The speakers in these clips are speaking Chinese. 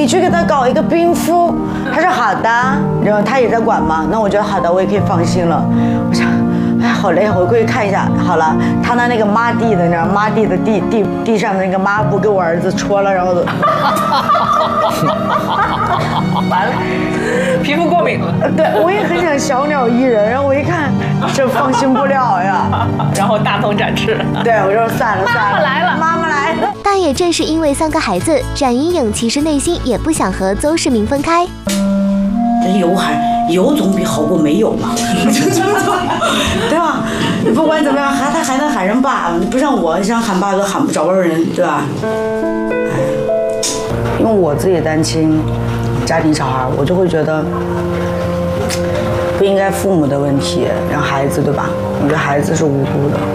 你去给他搞一个冰敷。他说好的，然后他也在管嘛，那我觉得好的，我也可以放心了。我想，哎，好累，我过去看一下。好了，他拿那个抹地的，你知道，抹地的地上的那个抹布给我儿子戳了，然后完了，皮肤过敏了。 对，我也很想小鸟依人，然后我一看，这放心不了呀。 然后大鹏展翅。 对，我说算了， 妈妈来了， 妈妈来了。 但也正是因为3个孩子，冉莹颖其实内心也不想和邹市明分开。 有总比好过没有嘛，对吧？不管怎么样，他还能喊人爸，不像我想喊爸都喊不着人，对吧？哎，因为我自己单亲家庭小孩，我就会觉得不应该父母的问题让孩子，对吧？我觉得孩子是无辜的。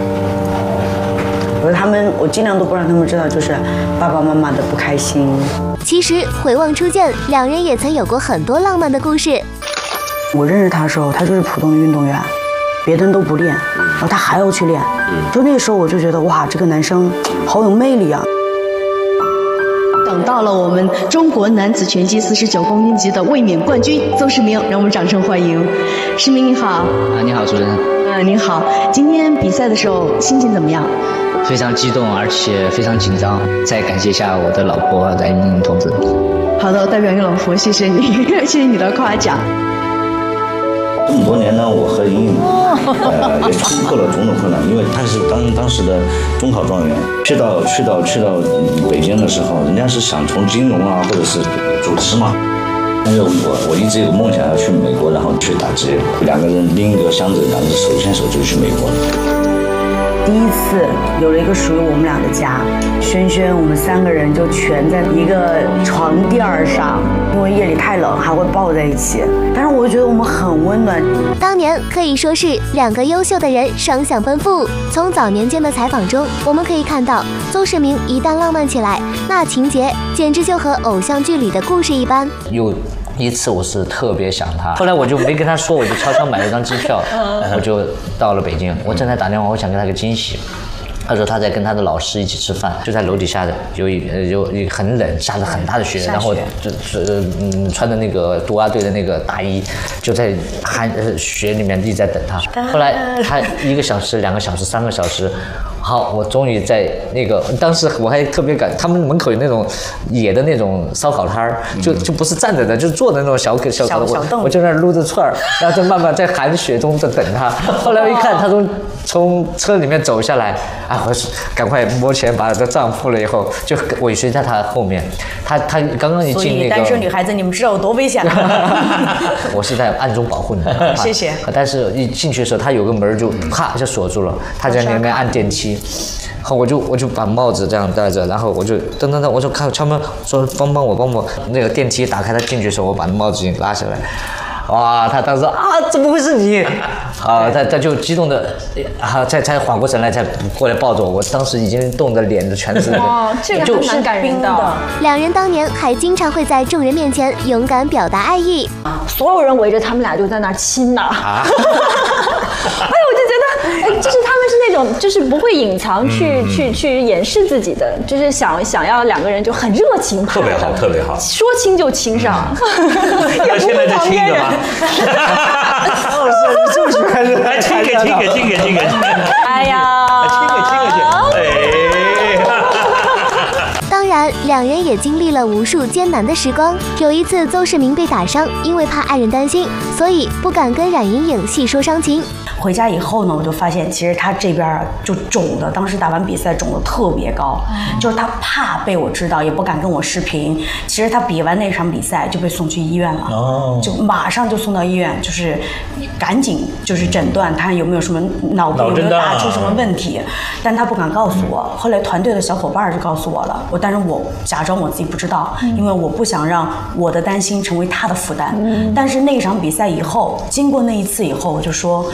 我尽量都不让他们知道，就是爸爸妈妈的不开心。 其实回望初见，2人也曾有过很多浪漫的故事。 我认识他的时候，他就是普通的运动员，别的人都不练，然后他还要去练。就那个时候我就觉得哇，这个男生好有魅力啊。 等到了我们中国男子拳击49公斤级的卫冕冠军邹市明，让我们掌声欢迎。市明你好。 你好，主持人。 您好，今天比赛的时候心情怎么样？ 非常激动，而且非常紧张。再感谢一下我的老婆冉莹颖同志。 好的，代表你老婆，谢谢你，谢谢你的夸奖。 这么多年呢，我和莹莹也冲破了种种困难，因为她是当时的中考状元。去到北京的时候，人家是想从金融啊，或者是主持嘛。但是我一直有梦想要去美国，然后去打职业。2个人拎一个箱子，然后手牵手就去美国了。第一次有了一个属于我们俩的家，轩轩，我们3个人就全在一个床垫上，因为夜里太冷，还会抱在一起。但是我觉得我们很温暖。 当年可以说是2个优秀的人双向奔赴。从早年间的采访中，我们可以看到，邹市明一旦浪漫起来，那情节简直就和偶像剧里的故事一般。 有一次我是特别想他，后来我就没跟他说，我就悄悄买了张机票，我就到了北京。我正在打电话，我想给他个惊喜。他说他在跟他的老师一起吃饭，就在楼底下的有一很冷，下着很大的雪，然后穿着那个杜拉队的那个大衣，就在雪里面一直在等他。后来他1个小时、2个小时、3个小时。好，我终于在那个，当时我还特别他们门口有那种野的那种烧烤摊儿，就不是站着的，就坐的那种小凳，我就在那撸着串儿，然后就慢慢在寒雪中在等他。后来我一看，他从车里面走下来，啊，我赶快摸钱把这账付了以后，就尾随在他后面。他刚刚一进那个， 单身女孩子，你们知道有多危险吗？ 我是在暗中保护你。 谢谢。 但是一进去的时候，他有个门就啪就锁住了，他在那边按电梯。后我就把帽子这样戴着，然后我就噔，我就看敲门说帮我，那个电梯打开，他进去的时候，我把帽子拉下来。哇，他当时啊，怎么会是你？啊，他就激动的，啊，才缓过神来，才过来抱着我。我当时已经冻得脸全是。 哇，这个还蛮感人的。 2人当年还经常会在众人面前勇敢表达爱意， 所有人围着他们俩就在那儿亲呐。哎，我就觉得，哎，就是他们是那种，就是不会隐藏去掩饰自己的，就是想要2个人就很热情， 特别好，特别好， 说亲就亲上， 要现在就亲着吗？ 你这么喜欢人， 亲个， 哎呀， 亲个，哎。 当然，2人也经历了无数艰难的时光。有一次，邹市明被打伤，因为怕爱人担心，所以不敢跟冉莹颖细说伤情。 回家以后呢，我就发现其实他这边就肿的，当时打完比赛肿的特别高，就是他怕被我知道，也不敢跟我视频。其实他比完那场比赛就被送去医院了，就马上就送到医院，就是赶紧就是诊断他有没有什么脑部有没有打出什么问题，但他不敢告诉我。后来团队的小伙伴就告诉我了，但是我假装我自己不知道，因为我不想让我的担心成为他的负担。但是那场比赛以后，经过那一次以后，我就说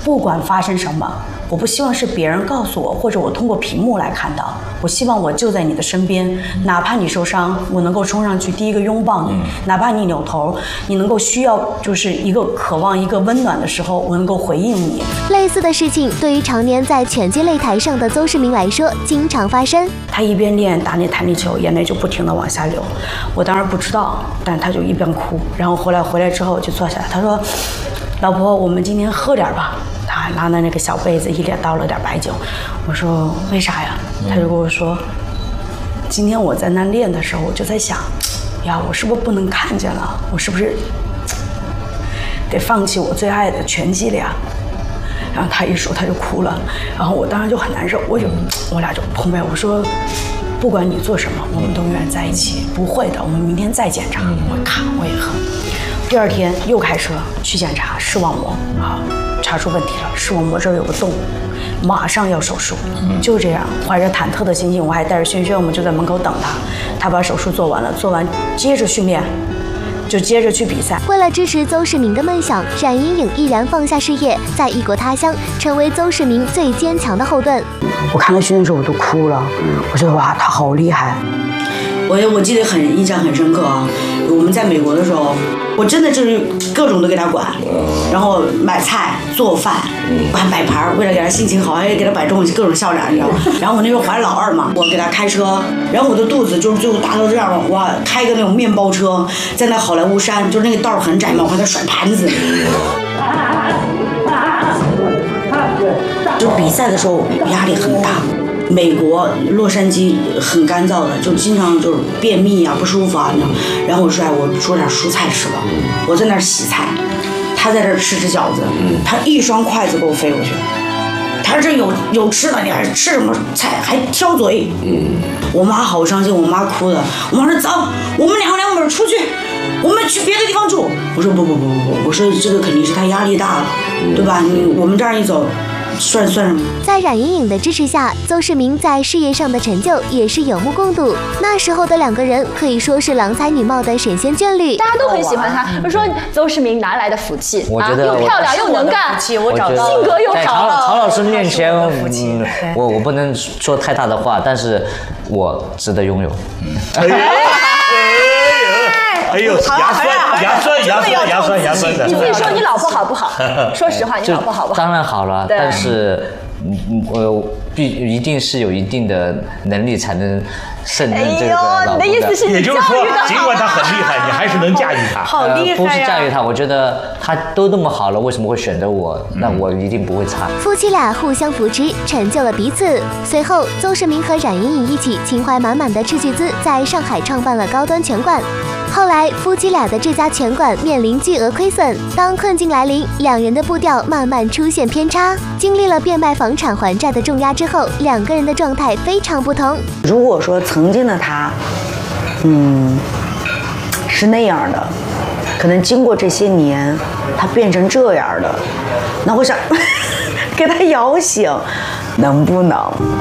不管发生什么，我不希望是别人告诉我，或者我通过屏幕来看到。我希望我就在你的身边，哪怕你受伤，我能够冲上去第一个拥抱你；哪怕你扭头，你能够需要就是一个渴望一个温暖的时候，我能够回应你。 类似的事情对于常年在拳击擂台上的邹市明来说，经常发生。 他一边练打那弹力球，眼泪就不停地往下流。我当时不知道，但他就一边哭，然后回来之后就坐下来，他说：“老婆，我们今天喝点吧。”他拿的那个小杯子一脸倒了点白酒。我说：“为啥呀？”他就跟我说：“今天我在那练的时候，我就在想，呀，我是不是不能看见了？我是不是得放弃我最爱的拳击了呀？”然后他一说，他就哭了，然后我当时就很难受，我俩就碰杯，我说：“不管你做什么，我们都永远在一起，不会的，我们明天再检查。”我也喝。第二天又开车去检查视网膜啊，查出问题了，视网膜这儿有个洞，马上要手术。就这样，怀着忐忑的心情，我还带着轩轩，我们就在门口等他。他把手术做完了，做完接着训练，就接着去比赛。 为了支持邹市明的梦想，冉莹颖毅然放下事业，在异国他乡成为邹市明最坚强的后盾。 我看到轩轩的时候我都哭了，我觉得哇，他好厉害。我记得印象很深刻啊！我们在美国的时候，我真的就是各种都给他管，然后买菜、做饭，我还摆盘，为了给他心情好，还给他摆各种笑脸，你知道吗？然后我那时候怀老二嘛，我给他开车，然后我的肚子就是最后大到这样了，哇，开个那种面包车，在那好莱坞山，就是那个道很窄嘛，我还在甩盘子。就比赛的时候压力很大。美国洛杉矶很干燥的，就经常就是便秘啊、不舒服啊那种。然后我说我做点蔬菜吃吧，我在那儿洗菜，他在这儿吃饺子，他一双筷子给我飞过去。他这有吃的，你还吃什么菜？还挑嘴。我妈好伤心，我妈哭的。我妈说走，我们2门出去，我们去别的地方住。我说不，我说这个肯定是他压力大了，对吧？我们这样一走。算什么？ 在冉莹颖的支持下，邹市明在事业上的成就也是有目共睹。那时候的两个人可以说是郎才女貌的神仙眷侣， 大家都很喜欢他。我说邹市明哪来的福气？ 我觉得又漂亮又能干， 我找到性格又好。 曹老师面前，我不能说太大的话，但是我值得拥有。 哎呦，牙酸的。 你自己说你老婆好不好？说实话，你老婆好不好？ 当然好了，但是一定是有一定的能力才能胜任这个老婆的。 你的意思是， 也就是说，尽管他很厉害，你还是能驾驭他。 好厉害呀！ 不是驾驭他，我觉得他都那么好了，为什么会选择我？那我一定不会差。 夫妻俩互相扶持，成就了彼此。随后，邹市明和冉莹颖一起情怀满满的斥巨资在上海创办了高端拳馆。后来，夫妻俩的这家拳馆面临巨额亏损。当困境来临，两人的步调慢慢出现偏差。经历了变卖房产还债的重压之后，两个人的状态非常不同。 如果说曾经的他，是那样的，可能经过这些年，他变成这样的，那我想给他摇醒，能不能？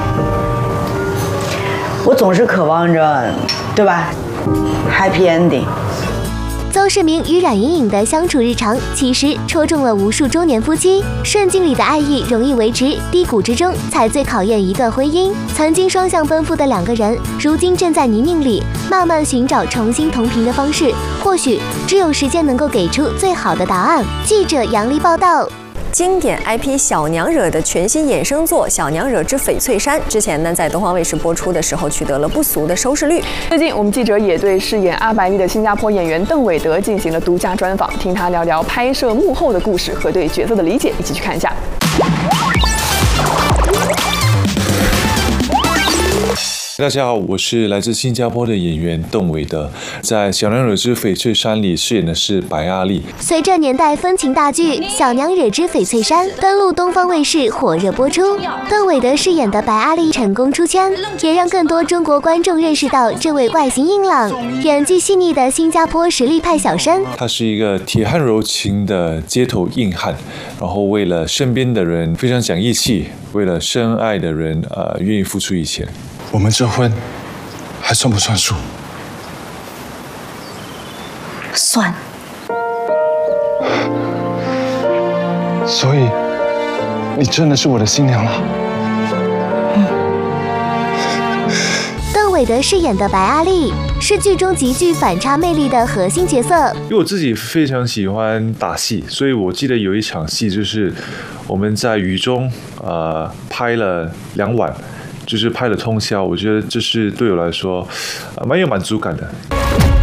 我总是渴望着，对吧？Happy ending。 邹市明与冉莹颖的相处日常，其实戳中了无数中年夫妻。顺境里的爱意容易维持，低谷之中才最考验一段婚姻。曾经双向奔赴的两个人，如今正在泥泞里慢慢寻找重新同频的方式。或许只有时间能够给出最好的答案。记者杨丽报道。 经典 IP 小娘惹的全新衍生作《小娘惹之翡翠山》之前呢，在东方卫视播出的时候取得了不俗的收视率。 最近，我们记者也对饰演阿白丽的新加坡演员邓伟德进行了独家专访，听他聊聊拍摄幕后的故事和对角色的理解，一起去看一下。 大家好，我是来自新加坡的演员邓伟德，在《小娘惹之翡翠山》里饰演的是白阿丽。 随着年代风情大剧《小娘惹之翡翠山》登陆东方卫视，火热播出，邓伟德饰演的白阿丽成功出圈，也让更多中国观众认识到这位外形硬朗、演技细腻的新加坡实力派小生。 他是一个铁汉柔情的街头硬汉，然后为了身边的人非常讲义气，为了深爱的人愿意付出一切。 我们这婚还算不算数？ 算。 所以你真的是我的新娘了。 邓伟德饰演的白阿丽是剧中极具反差魅力的核心角色。 因为我自己非常喜欢打戏，所以我记得有一场戏就是我们在雨中拍了2晚，就是拍了通宵。我觉得这是对我来说蛮有满足感的。